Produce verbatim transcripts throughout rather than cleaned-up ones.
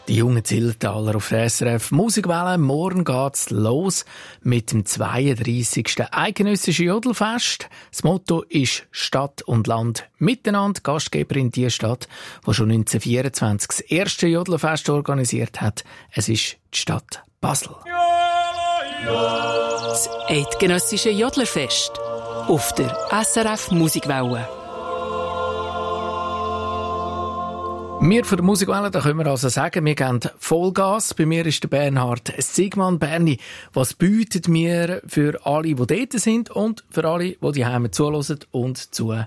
Die jungen Zillertaler auf der S R F Musikwelle. Morgen geht's los mit dem zweiunddreissigsten eidgenössischen Jodelfest. Das Motto ist Stadt und Land miteinander. Gastgeberin die Stadt, die schon neunzehnhundertvierundzwanzig das erste Jodelfest organisiert hat. Es ist die Stadt Basel. Das eidgenössische Jodlerfest auf der S R F Musikwelle. Wir von der Musikwelle, da können wir also sagen, wir geben Vollgas. Bei mir ist der Bernhard Sigmann. Berni, was bietet mir für alle, die dort sind und für alle, die die Heime zuhören und zuschauen?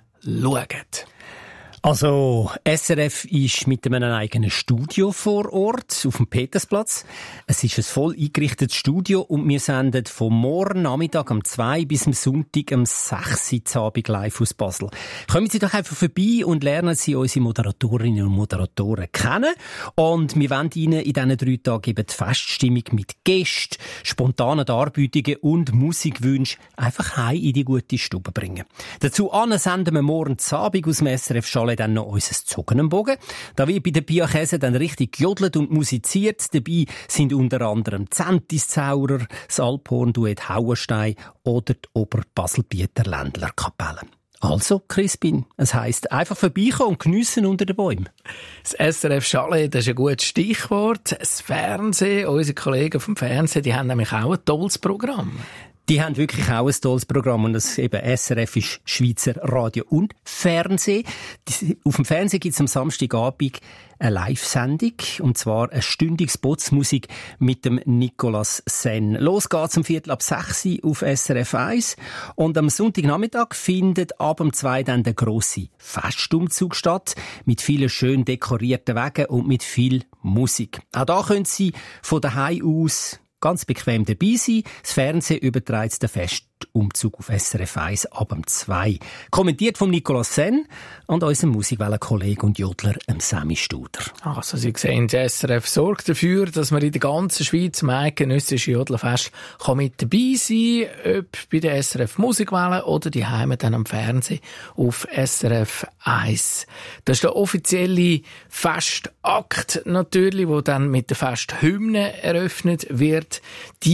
Also, S R F ist mit einem eigenen Studio vor Ort auf dem Petersplatz. Es ist ein voll eingerichtetes Studio und wir senden vom morgen Nachmittag um zwei bis am Sonntag um sechs Uhr Abend live aus Basel. Kommen Sie doch einfach vorbei und lernen Sie unsere Moderatorinnen und Moderatoren kennen. Und wir wollen Ihnen in diesen drei Tagen eben die Feststimmung mit Gästen, spontanen Darbietungen und Musikwünschen einfach heim in die gute Stube bringen. Dazu senden wir morgen Abend aus dem S R F Chalet dann noch unser Zogenenbogen. Da wird bei der Pia Käse dann richtig gejodelt und musiziert. Dabei sind unter anderem Zentis Zaurer, das Alphorn-Duett Hauenstein oder die Oberbasel-Bieter Ländler Kapelle. Also, Crispin, es heisst einfach vorbeikommen und geniessen unter den Bäumen. Das S R F Chalet, das ist ein gutes Stichwort. Das Fernsehen, unsere Kollegen vom Fernsehen, die haben nämlich auch ein tolles Programm. Die haben wirklich auch ein tolles Programm und das eben S R F ist Schweizer Radio und Fernsehen. Auf dem Fernsehen gibt es am Samstagabend eine Live-Sendung und zwar eine stündige Spotsmusik mit dem Nicolas Senn. Los geht's um Viertel ab sechs auf S R F eins und am Sonntagnachmittag findet ab um zwei dann der grosse Festumzug statt mit vielen schön dekorierten Wegen und mit viel Musik. Auch da können Sie von daheim aus ganz bequem dabei sein. Das Fernsehen überträgt den Festumzug auf S R F eins ab um zwei. Kommentiert von Nicolas Senn und unserem Musikwellen-Kollegen und Jodler Sammy Studer. Also Sie sehen, die S R F sorgt dafür, dass man in der ganzen Schweiz im eidgenössischen Jodlerfest mit dabei sein kann, ob bei der S R F Musikwelle oder die Heime dann am Fernsehen auf S R F eins. Das ist der offizielle Festakt natürlich, der dann mit der Festhymne eröffnet wird. Die